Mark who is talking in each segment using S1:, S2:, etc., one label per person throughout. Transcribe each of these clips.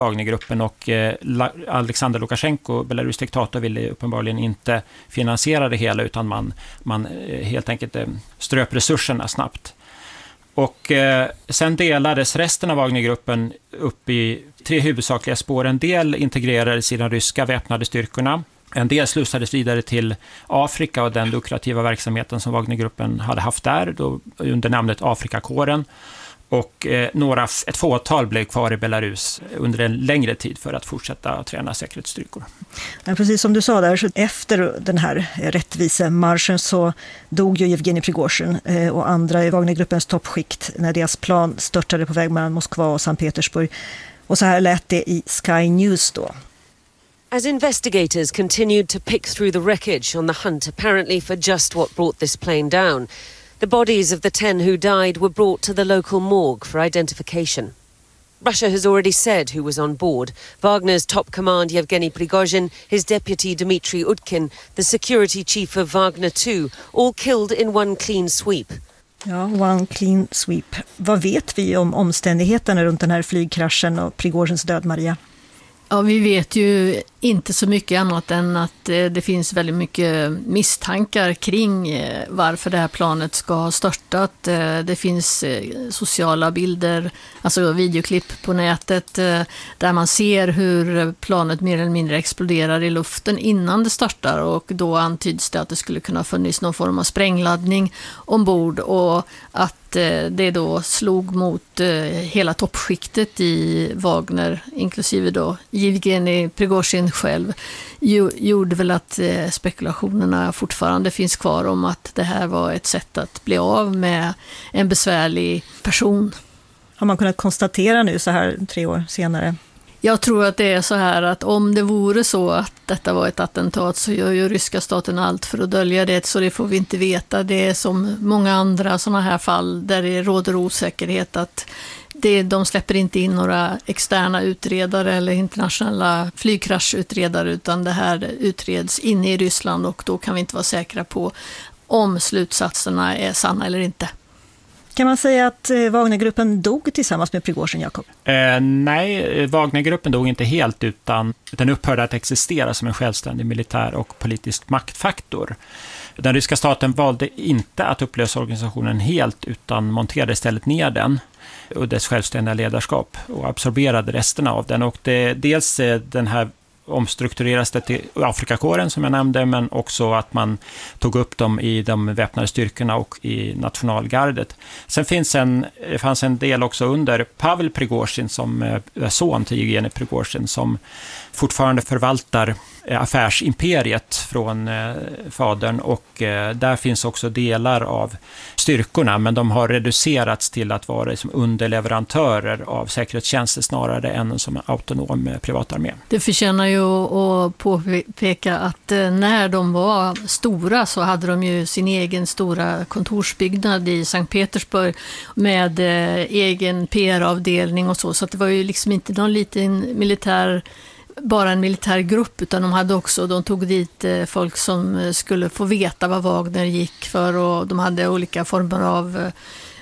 S1: Wagnergruppen och Alexander Lukasjenko, Belarus diktator, ville uppenbarligen inte finansiera det hela utan man helt enkelt ströp resurserna snabbt. Och sen delades resten av Wagnergruppen upp i 3 huvudsakliga spår. En del integrerades i de ryska väpnade styrkorna. En del slussades vidare till Afrika och den lukrativa verksamheten som Wagnergruppen hade haft där då, under namnet Afrikakåren. Och ett fåtal blev kvar i Belarus under en längre tid för att fortsätta att träna säkerhetsstyrkor.
S2: Ja, precis som du sa där, så efter den här rättvisemarschen så dog ju Evgenij Prigozhin och andra i Wagnergruppens toppskikt när deras plan störtade på väg mellan Moskva och Sankt Petersburg. Och så här lät det i Sky News då.
S3: As investigators continued to pick through the wreckage on the hunt apparently for just what brought this plane down, the bodies of the 10 who died were brought to the local morgue for identification. Russia has already said who was on board. Wagner's top command Yevgeny Prigozhin, his deputy Dmitry Utkin, the security chief of Wagner 2, all killed in one clean sweep.
S2: Ja, one clean sweep. Vad vet vi om omständigheterna runt den här flygkraschen och Prigozhins död, Maria?
S4: Ja, vi vet ju inte så mycket annat än att det finns väldigt mycket misstankar kring varför det här planet ska ha störtat. Det finns sociala bilder, alltså videoklipp på nätet där man ser hur planet mer eller mindre exploderar i luften innan det startar, och då antyds det att det skulle kunna funnits någon form av sprängladdning ombord och att det då slog mot hela toppskiktet i Wagner, inklusive då Yevgenij Prigozhin själv, gjorde väl att spekulationerna fortfarande finns kvar om att det här var ett sätt att bli av med en besvärlig person.
S2: Har man kunnat konstatera nu så här 3 år senare?
S4: Jag tror att det är så här att om det vore så att detta var ett attentat så gör ju ryska staten allt för att dölja det, så det får vi inte veta. Det är som många andra sådana här fall där det råder osäkerhet, att de släpper inte in några externa utredare eller internationella flygkraschutredare, utan det här utreds inne i Ryssland och då kan vi inte vara säkra på om slutsatserna är sanna eller inte.
S2: Kan man säga att Wagnergruppen dog tillsammans med Prigozhin, Jakob?
S1: Nej, Wagnergruppen dog inte helt, utan den upphörde att existera som en självständig militär och politisk maktfaktor. Den ryska staten valde inte att upplösa organisationen helt utan monterade istället ner den och dess självständiga ledarskap och absorberade resterna av den. Och dels den här omstruktureras det till Afrikakåren som jag nämnde, men också att man tog upp dem i de väpnade styrkorna och i nationalgardet. Sen fanns en del också under Pavel Prigozhin som är son till Yevgenij Prigozhin som fortfarande förvaltar affärsimperiet från fadern, och där finns också delar av styrkorna, men de har reducerats till att vara som underleverantörer av säkerhetstjänster snarare än som en autonom privatarmé.
S4: Det förtjänar ju att påpeka att när de var stora så hade de ju sin egen stora kontorsbyggnad i Sankt Petersburg med egen PR-avdelning och så att det var ju liksom inte någon liten bara en militär grupp, utan de tog dit folk som skulle få veta vad Wagner gick för, och de hade olika former av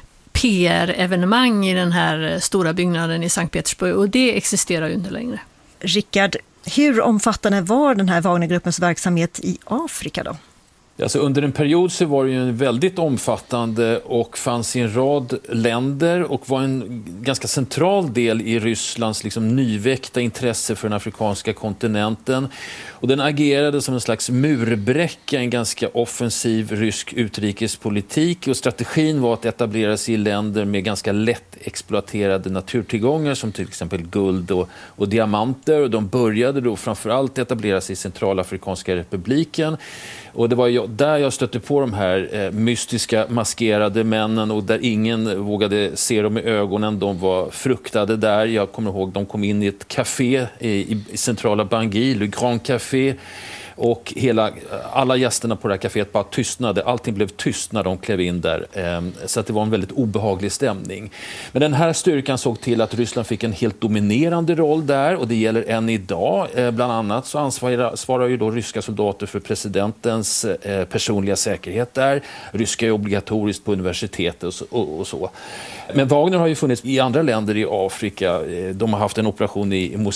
S4: PR-evenemang i den här stora byggnaden i Sankt Petersburg, och det existerar ju inte längre.
S2: Rickard, hur omfattande var den här Wagnergruppens verksamhet i Afrika då?
S5: Alltså under en period så var det ju väldigt omfattande och fanns i en rad länder och var en ganska central del i Rysslands liksom nyväckta intresse för den afrikanska kontinenten. Och den agerade som en slags murbräcka, en ganska offensiv rysk utrikespolitik, och strategin var att etablera sig i länder med ganska lätt exploaterade naturtillgångar som till exempel guld och diamanter, och de började då framförallt etablera sig i Centralafrikanska republiken. Och det var där jag stötte på de här mystiska maskerade männen, och där ingen vågade se dem i ögonen. De var fruktade där. Jag kommer ihåg, de kom in i ett café i centrala Bangui, Le Grand Café. Och alla gästerna på det här kaféet bara tystnade. Allting blev tyst när de klev in där. Så att det var en väldigt obehaglig stämning. Men den här styrkan såg till att Ryssland fick en helt dominerande roll där. Och det gäller än idag. Bland annat så ansvarar ju då ryska soldater för presidentens personliga säkerhet där. Ryska är obligatoriskt på universitet och så. Men Wagner har ju funnits i andra länder i Afrika. De har haft en operation i